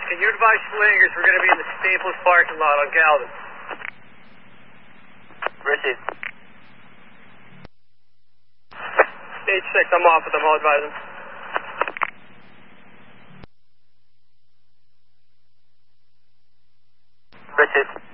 Can you advise Flingers we're going to be in the Staples parking lot on Galvin? Received. Stage 6, I'm off with them, I'll advise them. Received.